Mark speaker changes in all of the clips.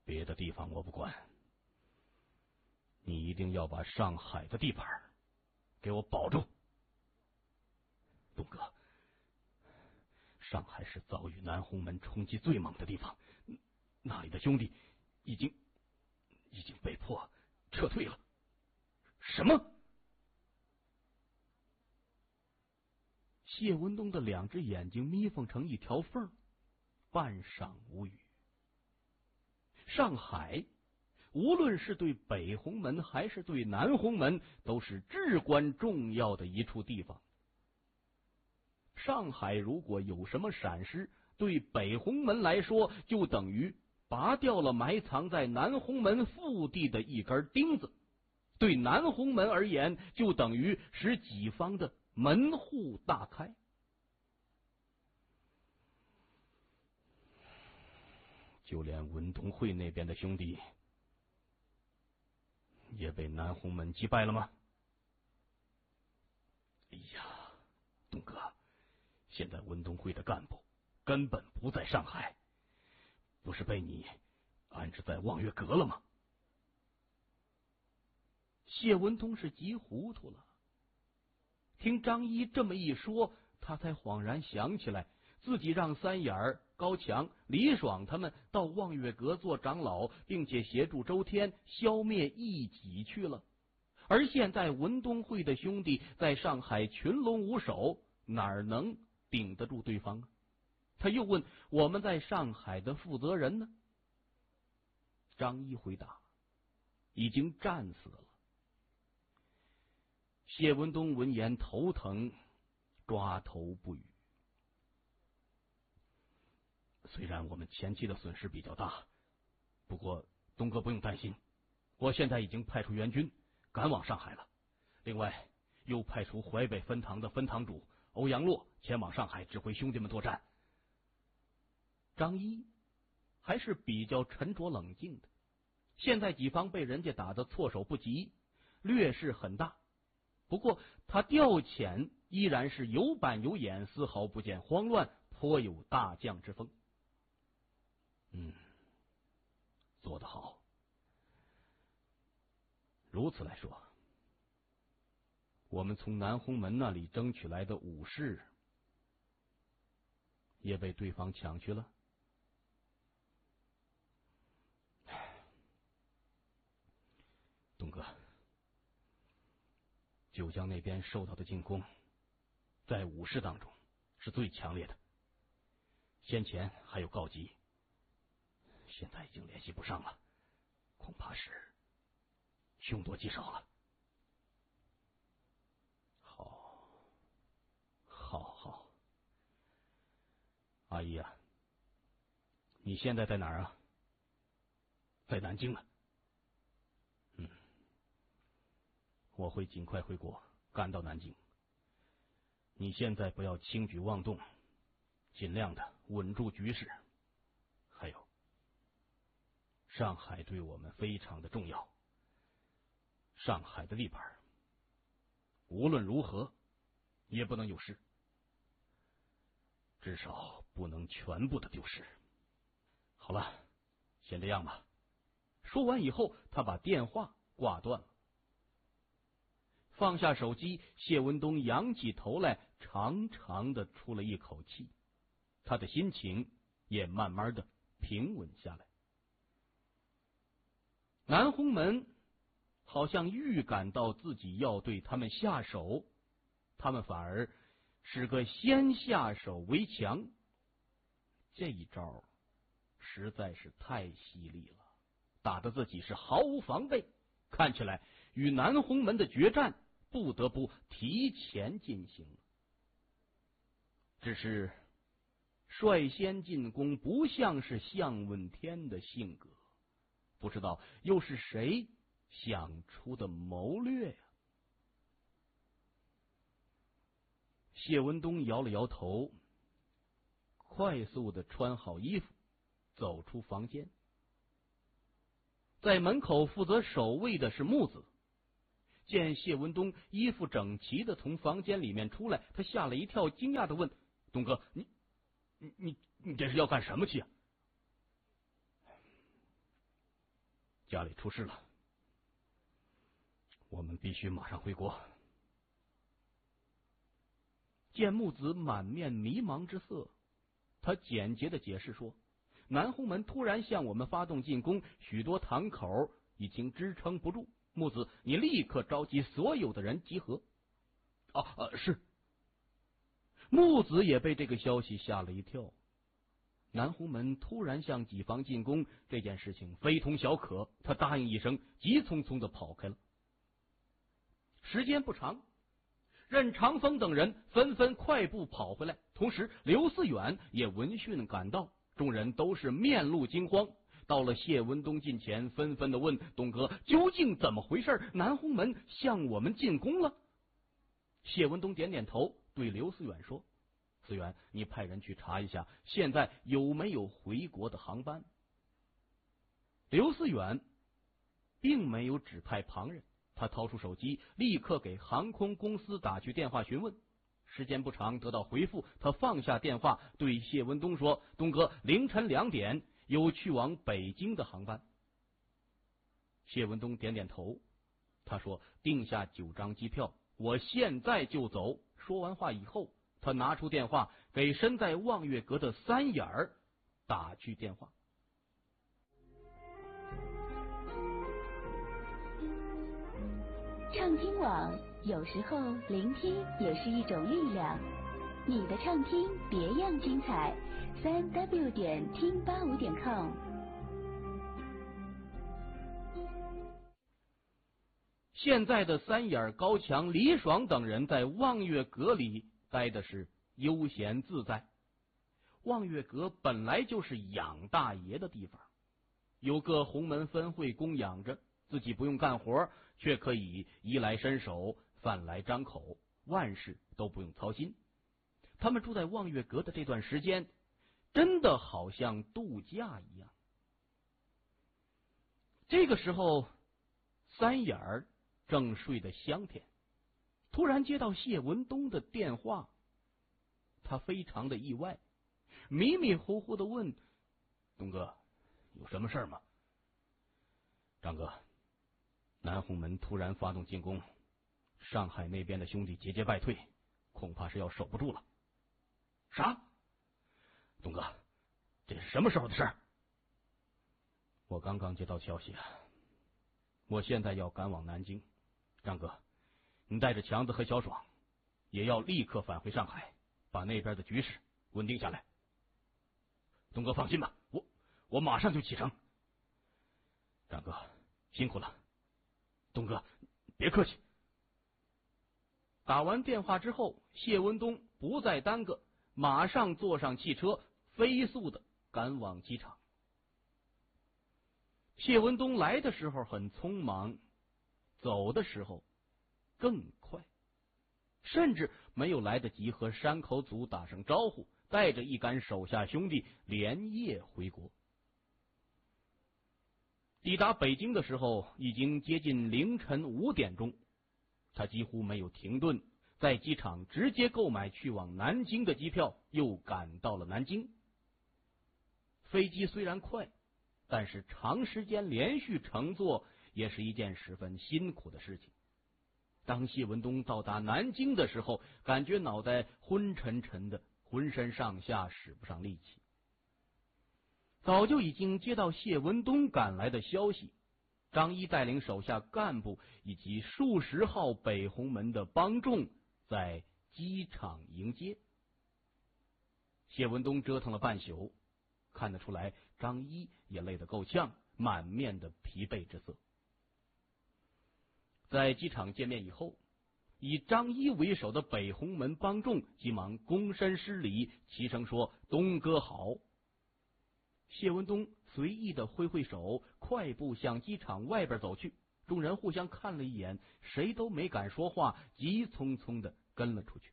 Speaker 1: 别的地方我不管，你一定要把上海的地盘给我保住。东哥，上海是遭遇南红门冲击最猛的地方，那里的兄弟已经被迫撤退了。什么？谢文东的两只眼睛眯缝成一条缝，半晌无语。上海无论是对北红门还是对南红门，都是至关重要的一处地方。上海如果有什么闪失，对北红门来说就等于拔掉了埋藏在南红门腹地的一根钉子，对南红门而言就等于使己方的门户大开。就连文东会那边的兄弟也被南红门击败了吗？哎呀，东哥，现在文东会的干部根本不在上海，不是被你安置在望月阁了吗？谢文东是急糊涂了。听张一这么一说，他才恍然想起来，自己让三眼儿、高强、李爽他们到望月阁做长老，并且协助周天消灭异己去了。而现在文东会的兄弟在上海群龙无首，哪能顶得住对方啊？他又问：我们在上海的负责人呢？张一回答：已经战死了。谢文东闻言头疼，抓头不语。虽然我们前期的损失比较大，不过东哥不用担心，我现在已经派出援军赶往上海了。另外又派出淮北分堂的分堂主欧阳洛前往上海指挥兄弟们作战。张一还是比较沉着冷静的，现在己方被人家打得措手不及，劣势很大。不过他调遣依然是有板有眼，丝毫不见慌乱，颇有大将之风。做得好。如此来说，我们从南红门那里争取来的武士也被对方抢去了。东哥，九江那边受到的进攻，在武士当中是最强烈的。先前还有告急，现在已经联系不上了，恐怕是凶多吉少了。好，阿姨啊，你现在在哪儿啊？在南京啊。我会尽快回国，赶到南京。你现在不要轻举妄动，尽量的稳住局势。还有，上海对我们非常的重要，上海的地盘无论如何也不能有失，至少不能全部的丢失。好了，先这样吧。说完以后，他把电话挂断了。放下手机，谢文东仰起头来，长长的出了一口气，他的心情也慢慢的平稳下来。南红门好像预感到自己要对他们下手，他们反而是个先下手为强，这一招实在是太犀利了，打得自己是毫无防备，看起来与南红门的决战不得不提前进行了。只是率先进攻不像是项问天的性格，不知道又是谁想出的谋略呀？谢文东摇了摇头，快速的穿好衣服，走出房间。在门口负责守卫的是木子，见谢文东衣服整齐的从房间里面出来，他吓了一跳，惊讶的问：东哥，你这是要干什么去啊？ 家里出事了，我们必须马上回国。见木子满面迷茫之色，他简洁的解释说，南红门突然向我们发动进攻，许多堂口已经支撑不住。木子，你立刻召集所有的人集合。是。木子也被这个消息吓了一跳。南红门突然向己方进攻，这件事情非同小可。他答应一声，急匆匆的跑开了。时间不长，任长风等人纷纷快步跑回来，同时刘思远也闻讯赶到。众人都是面露惊慌，到了谢文东近前，纷纷的问：东哥，究竟怎么回事？南红门向我们进攻了。谢文东点点头，对刘思远说：思远，你派人去查一下，现在有没有回国的航班。刘思远并没有指派旁人，他掏出手机，立刻给航空公司打去电话询问。时间不长，得到回复，他放下电话，对谢文东说：东哥，凌晨2点有去往北京的航班。谢文东点点头，他说：订下9张机票，我现在就走。说完话以后，他拿出电话给身在望月阁的三眼儿打去电话。
Speaker 2: 畅听网，有时候聆听也是一种力量。你的畅听别样精彩，3w 点听85.com。
Speaker 1: 现在的三眼高强、李爽等人在望月阁里待的是悠闲自在。望月阁本来就是养大爷的地方，有个洪门分会供养着，自己不用干活，却可以衣来伸手，饭来张口，万事都不用操心。他们住在望月阁的这段时间，真的好像度假一样。这个时候，三眼儿正睡得香甜，突然接到谢文东的电话，他非常的意外，迷迷糊糊的问：东哥，有什么事吗？张哥，南红门突然发动进攻，上海那边的兄弟节节败退，恐怕是要守不住了。啥？东哥，这是什么时候的事？我刚刚接到消息，我现在要赶往南京。张哥，你带着强子和小爽，也要立刻返回上海，把那边的局势稳定下来。东哥放心吧，我马上就启程。张哥辛苦了，东哥别客气。打完电话之后，谢文东不再耽搁，马上坐上汽车，飞速的赶往机场。谢文东来的时候很匆忙，走的时候更快，甚至没有来得及和山口组打声招呼，带着一干手下兄弟连夜回国。抵达北京的时候已经接近凌晨5点钟，他几乎没有停顿，在机场直接购买去往南京的机票，又赶到了南京。飞机虽然快，但是长时间连续乘坐也是一件十分辛苦的事情。当谢文东到达南京的时候，感觉脑袋昏沉沉的，浑身上下使不上力气。早就已经接到谢文东赶来的消息，张一带领手下干部以及数十号北红门的帮众在机场迎接。谢文东折腾了半宿，看得出来张一也累得够呛，满面的疲惫之色。在机场见面以后，以张一为首的北红门帮众急忙躬身施礼，齐声说：东哥好。谢文东随意的挥挥手，快步向机场外边走去。众人互相看了一眼，谁都没敢说话，急匆匆的跟了出去。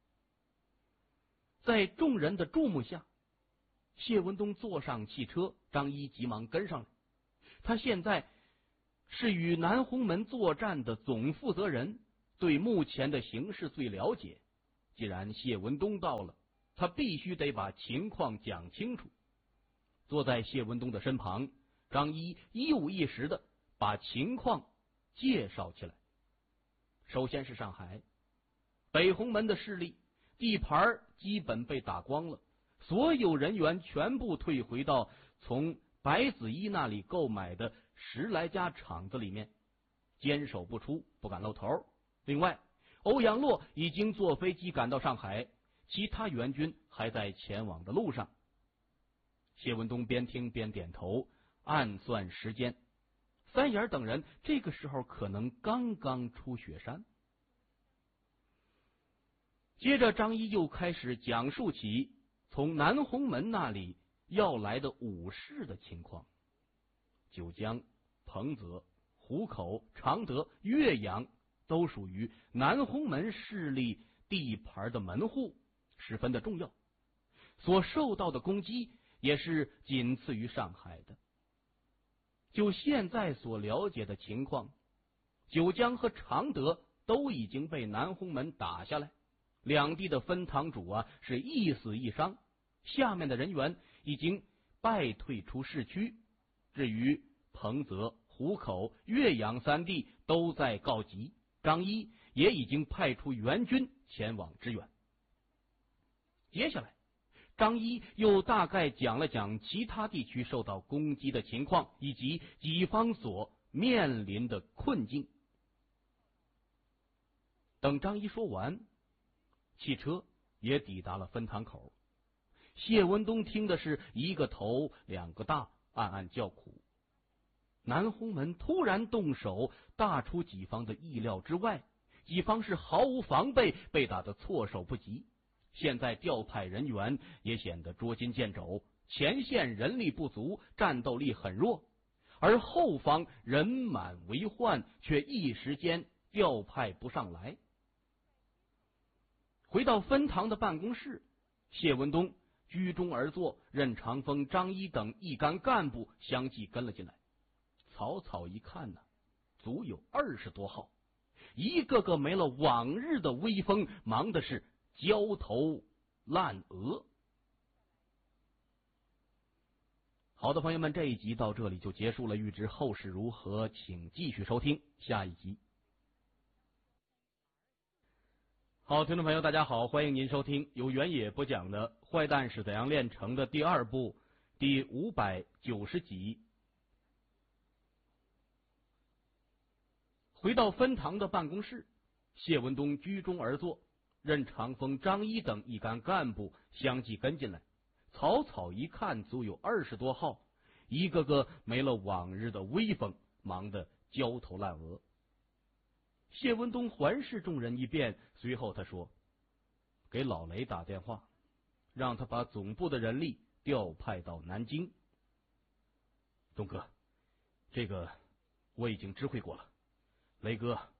Speaker 1: 在众人的注目下，谢文东坐上汽车，张一急忙跟上来。他现在是与南红门作战的总负责人，对目前的形势最了解。既然谢文东到了，他必须得把情况讲清楚。坐在谢文东的身旁，张一一五一十的把情况介绍起来。首先是上海，北红门的势力地盘基本被打光了，所有人员全部退回到从白子一那里购买的10来家厂子里面，坚守不出，不敢露头。另外，欧阳洛已经坐飞机赶到上海，其他援军还在前往的路上。谢文东边听边点头，暗算时间。三眼等人这个时候可能刚刚出雪山。接着张一又开始讲述起从南红门那里要来的武士的情况。九江、彭泽、湖口、常德、岳阳都属于南红门势力地盘的门户，十分的重要，所受到的攻击也是仅次于上海的。就现在所了解的情况，九江和常德都已经被南红门打下来，两地的分堂主是一死一伤，下面的人员已经败退出市区。至于彭泽、湖口、岳阳三地都在告急，张一也已经派出援军前往支援。接下来张一又大概讲了讲其他地区受到攻击的情况，以及己方所面临的困境。等张一说完，汽车也抵达了分堂口。谢文东听的是一个头两个大，暗暗叫苦。南红门突然动手，大出己方的意料之外，己方是毫无防备，被打得措手不及。现在调派人员也显得捉襟见肘，前线人力不足，战斗力很弱，而后方人满为患，却一时间调派不上来。回到分堂的办公室，谢文东居中而坐，任长风、张一等一干干部相继跟了进来。草草一看足有20多号，一个个没了往日的威风，忙的是焦头烂额。好的，朋友们，这一集到这里就结束了，欲知后事如何，请继续收听下一集。好，听众朋友大家好，欢迎您收听由原野播讲的《坏蛋是怎样炼成的》第2部第590集。回到分堂的办公室，谢文东居中而坐，任长风、张一等一干干部相继跟进来。草草一看足有20多号，一个个没了往日的威风，忙得焦头烂额。谢文东环视众人一遍，随后他说：“给老雷打电话，让他把总部的人力调派到南京。”东哥，这个我已经知会过了，雷哥